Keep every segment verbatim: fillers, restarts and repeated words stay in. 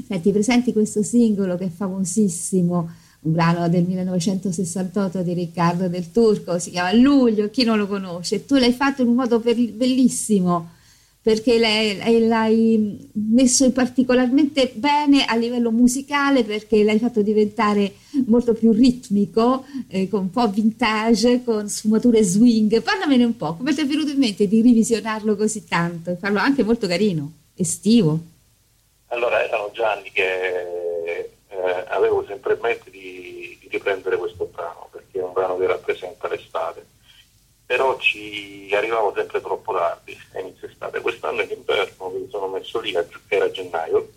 Senti, presenti questo singolo che è famosissimo, un brano del millenovecentosessantotto di Riccardo Del Turco, si chiama Luglio, chi non lo conosce? Tu l'hai fatto in un modo per- bellissimo, perché l'hai, l'hai- l'hai messo particolarmente bene a livello musicale, perché l'hai fatto diventare molto più ritmico, eh, con un po' vintage, con sfumature swing. Parlamene un po', come ti è venuto in mente di revisionarlo così tanto e farlo anche molto carino, estivo? Allora, erano già anni che eh, avevo sempre in mente di, di riprendere questo brano, perché è un brano che rappresenta l'estate, però ci arrivavo sempre troppo tardi a inizio estate. Quest'anno in inverno mi sono messo lì, a- era gennaio,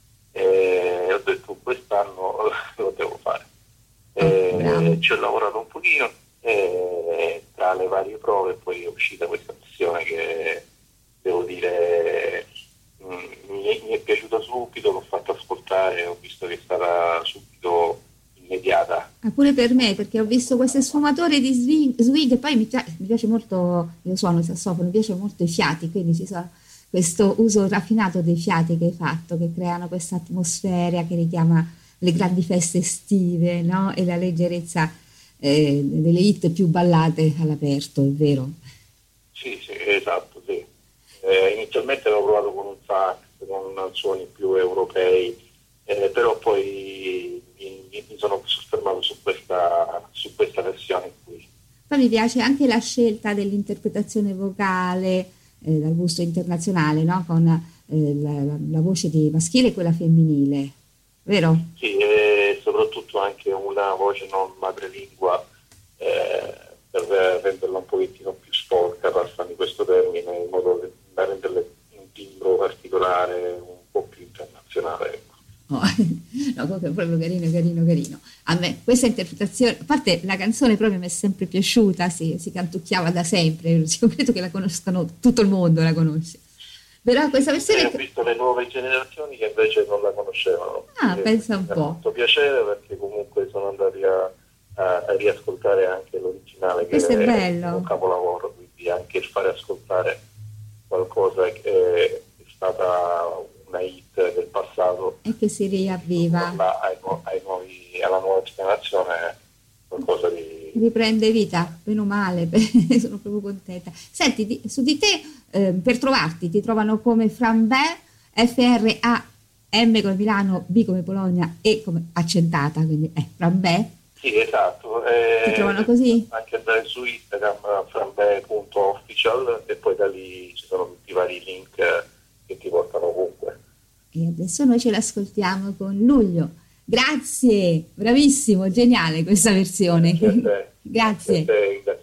e ho detto quest'anno lo devo fare. Oh, bravo. E ci ho lavorato un pochino e tra le varie prove poi è uscita questa versione che devo dire mm, mi, è, mi è piaciuta subito, l'ho fatto ascoltare, ho visto che è stata subito immediata. Ah, pure per me, perché ho visto queste sfumature di swing, swing e poi mi, pia- mi piace molto, io suono il sassofono, mi piace molto i fiati, quindi ci sono questo uso raffinato dei fiati che hai fatto, che creano questa atmosfera che richiama le grandi feste estive, no? E la leggerezza eh, delle hit più ballate all'aperto, è vero? Sì, sì, esatto, sì. Eh, inizialmente avevo provato con un sax, con suoni più europei, eh, però poi mi, mi sono soffermato su questa, su questa versione qui. Poi mi piace anche la scelta dell'interpretazione vocale eh, dal gusto internazionale, no? Con eh, la, la- la voce di maschile e quella femminile, vero? Sì, e soprattutto anche una voce non madrelingua eh, per renderla un pochettino più sporca, passami questo termine, in modo da renderle un timbro particolare, un po' più internazionale. Ecco. Oh, no, comunque è proprio carino, carino, carino. A me questa interpretazione, a parte la canzone proprio mi è sempre piaciuta, si, si cantucchiava da sempre, io credo che la conoscano, tutto il mondo la conosce. Però questa E versione, ho visto le nuove generazioni che invece non la conoscevano. ah, E pensa mi un ha po', fatto piacere perché comunque sono andati a, a- a riascoltare anche l'originale che questo è è un bello. capolavoro, quindi anche il fare ascoltare qualcosa che è stata una hit del passato E che si riavviva, riproporla ai nu- ai nuovi- alla nuova generazione è qualcosa di... riprende vita, meno male, sono proprio contenta. Senti, di- su di te, eh, per trovarti, ti trovano come Frambè, F R A M come Milano, B come Polonia e come accentata, quindi è Frambè, Sì, esatto. ti trovano Eh, così? anche andare su Instagram franbe punto official e poi da lì ci sono tutti i vari link eh, che ti portano ovunque. E adesso noi ce l'ascoltiamo con Luglio. Grazie, bravissimo, geniale questa versione. Grazie a te, grazie a Grazie. te, grazie